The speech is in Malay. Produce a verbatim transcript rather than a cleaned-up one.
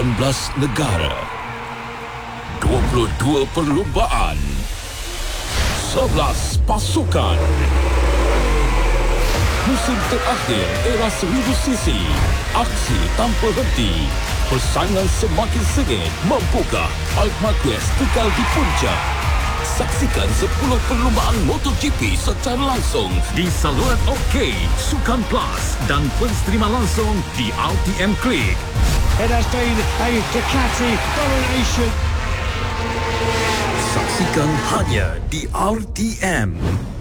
lapan belas negara, dua puluh dua perlumbaan, sebelas pasukan. Musim terakhir era seribu sisi, aksi tanpa henti, persaingan semakin sengit. Mampukah Marc Marquez kekal di puncak? Saksikan sepuluh perlumbaan MotoGP secara langsung di saluran OK, Sukan Plus dan pensterima langsung di R T M Click. It has been a Ducati domination. Saksikan hanya di R T M.